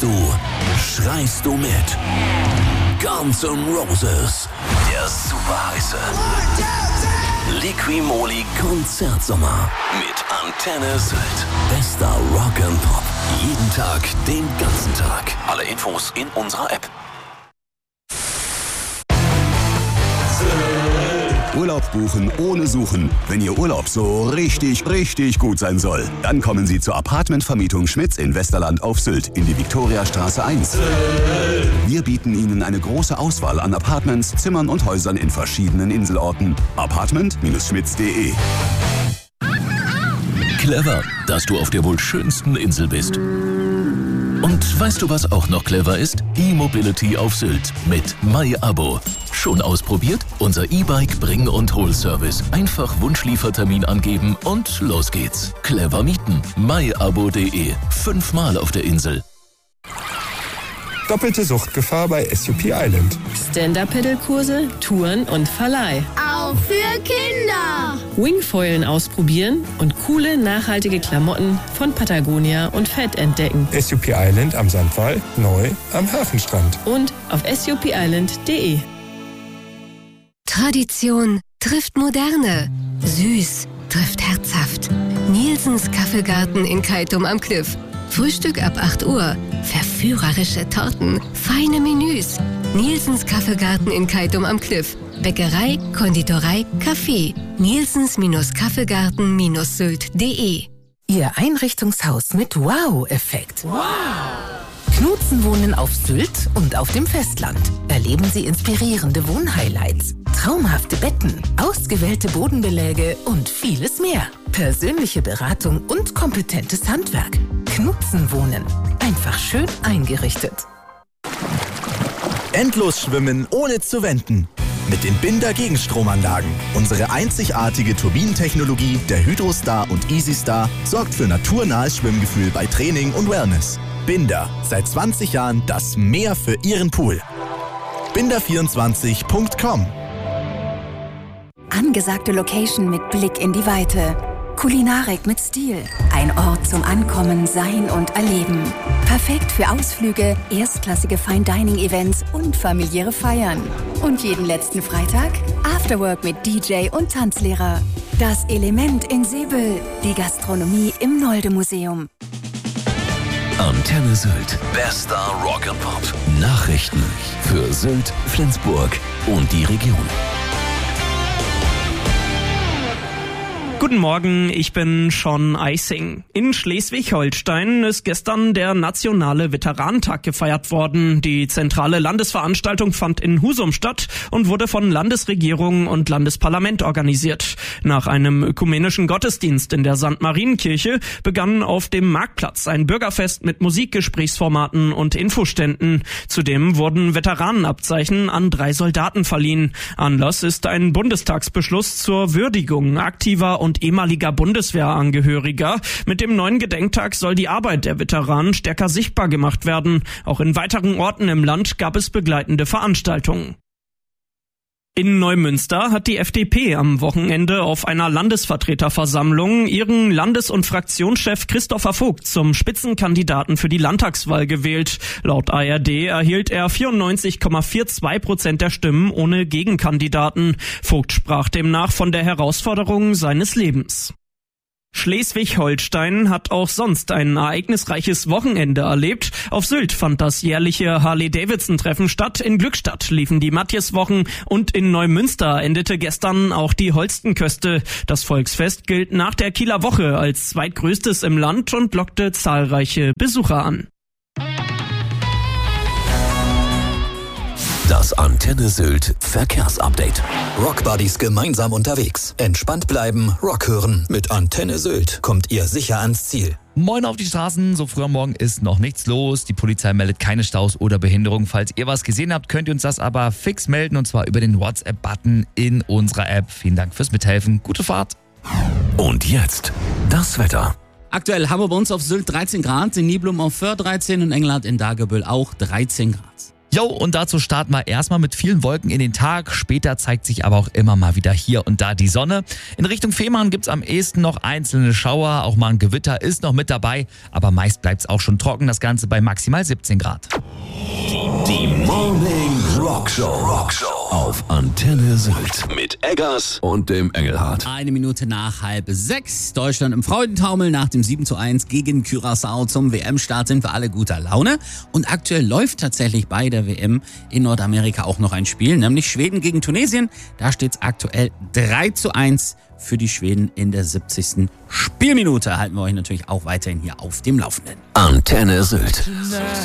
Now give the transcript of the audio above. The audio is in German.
Tanzt du? Schreist du mit? Guns N' Roses. Der super heiße Liqui-Moly Konzertsommer mit Antenne Sylt. Bester Rock and Pop. Jeden Tag, den ganzen Tag. Alle Infos in unserer App. Urlaub buchen ohne Suchen. Wenn Ihr Urlaub so richtig gut sein soll, dann kommen Sie zur Apartmentvermietung Schmitz in Westerland auf Sylt in die Viktoriastraße 1. Wir bieten Ihnen eine große Auswahl an Apartments, Zimmern und Häusern in verschiedenen Inselorten. Apartment-schmitz.de. Clever, dass du auf der wohl schönsten Insel bist. Und weißt du, was auch noch clever ist? E-Mobility auf Sylt mit MyAbo. Schon ausprobiert? Unser E-Bike Bring- und Hol-Service. Einfach Wunschliefertermin angeben und los geht's. Clever mieten. myabo.de. 5-mal auf der Insel. Doppelte Suchtgefahr bei SUP Island. Stand-Up-Pedal-Kurse, Touren und Verleih. Auch für Kinder. Wingfoilen ausprobieren und coole, nachhaltige Klamotten von Patagonia und Fett entdecken. SUP Island am Sandwall, neu am Hafenstrand. Und auf supisland.de. Tradition trifft Moderne. Süß trifft herzhaft. Nielsens Kaffeegarten in Keitum am Kliff. Frühstück ab 8 Uhr. Verführerische Torten, feine Menüs. Nielsens Kaffeegarten in Keitum am Kliff. Bäckerei, Konditorei, Kaffee. Nielsens-Kaffeegarten-sylt.de. Ihr Einrichtungshaus mit Wow-Effekt. Wow! Knutzen wohnen auf Sylt und auf dem Festland. Erleben Sie inspirierende Wohnhighlights, traumhafte Betten, ausgewählte Bodenbeläge und vieles mehr. Persönliche Beratung und kompetentes Handwerk. Knutzen wohnen. Einfach schön eingerichtet. Endlos schwimmen ohne zu wenden. Mit den Binder Gegenstromanlagen. Unsere einzigartige Turbinentechnologie der Hydrostar und EasyStar sorgt für naturnahes Schwimmgefühl bei Training und Wellness. Binder, seit 20 Jahren das Meer für Ihren Pool. Binder24.com. Angesagte Location mit Blick in die Weite. Kulinarik mit Stil. Ein Ort zum Ankommen, Sein und Erleben. Perfekt für Ausflüge, erstklassige Fine-Dining-Events und familiäre Feiern. Und jeden letzten Freitag Afterwork mit DJ und Tanzlehrer. Das Element in Seebüll. Die Gastronomie im Nolde-Museum. Antenne Sylt. Bester Rock and Pop. Nachrichten für Sylt, Flensburg und die Region. Guten Morgen, ich bin Sean Eising. In Schleswig-Holstein ist gestern der nationale Veteranentag gefeiert worden. Die zentrale Landesveranstaltung fand in Husum statt und wurde von Landesregierung und Landesparlament organisiert. Nach einem ökumenischen Gottesdienst in der St. Marienkirche begann auf dem Marktplatz ein Bürgerfest mit Musikgesprächsformaten und Infoständen. Zudem wurden Veteranenabzeichen an 3 Soldaten verliehen. Anlass ist ein Bundestagsbeschluss zur Würdigung aktiver und ehemaliger Bundeswehrangehöriger. Mit dem neuen Gedenktag soll die Arbeit der Veteranen stärker sichtbar gemacht werden. Auch in weiteren Orten im Land gab es begleitende Veranstaltungen. In Neumünster hat die FDP am Wochenende auf einer Landesvertreterversammlung ihren Landes- und Fraktionschef Christopher Vogt zum Spitzenkandidaten für die Landtagswahl gewählt. Laut ARD erhielt er 94,42% der Stimmen ohne Gegenkandidaten. Vogt sprach demnach von der Herausforderung seines Lebens. Schleswig-Holstein hat auch sonst ein ereignisreiches Wochenende erlebt. Auf Sylt fand das jährliche Harley-Davidson-Treffen statt. In Glückstadt liefen die Matthias-Wochen und in Neumünster endete gestern auch die Holstenköste. Das Volksfest gilt nach der Kieler Woche als zweitgrößtes im Land und lockte zahlreiche Besucher an. Das Antenne Sylt Verkehrsupdate. Rockbuddies gemeinsam unterwegs. Entspannt bleiben, Rock hören. Mit Antenne Sylt kommt ihr sicher ans Ziel. Moin auf die Straßen, so früh am Morgen ist noch nichts los. Die Polizei meldet keine Staus oder Behinderung. Falls ihr was gesehen habt, könnt ihr uns das aber fix melden und zwar über den WhatsApp-Button in unserer App. Vielen Dank fürs Mithelfen. Gute Fahrt. Und jetzt das Wetter. Aktuell haben wir bei uns auf Sylt 13 Grad, in Niblum auf Föhr 13 und Engelhardt in Dagebüll auch 13 Grad. Jo, und dazu starten wir erstmal mit vielen Wolken in den Tag. Später zeigt sich aber auch immer mal wieder hier und da die Sonne. In Richtung Fehmarn gibt's am ehesten noch einzelne Schauer. Auch mal ein Gewitter ist noch mit dabei. Aber meist bleibt's auch schon trocken. Das Ganze bei maximal 17 Grad. Die Morning Rockshow auf Antenne Sylt mit Eggers und dem Engelhardt. 1 Minute nach 5:30. Deutschland im Freudentaumel nach dem 7:1 gegen Curaçao zum WM-Start sind wir alle guter Laune. Und aktuell läuft tatsächlich bei der WM in Nordamerika auch noch ein Spiel, nämlich Schweden gegen Tunesien. Da steht es aktuell 3:1 für die Schweden in der 70. Spielminute. Halten wir euch natürlich auch weiterhin hier auf dem Laufenden. Antenne Sylt.